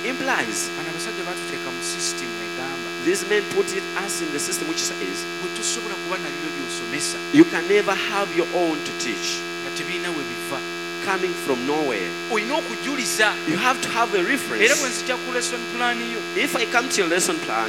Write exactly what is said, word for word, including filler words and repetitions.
implies bano abasajja batuteeka mu system egamba these men put it us in the system which says bwe tusobola kuba nabyo by'osomesa you can never have your own to teach nga tebirina we biva coming from nowhere. olina okujuliza You have to have a era reference. bwe nzija ku lesson plan yo If I come to your lesson plan,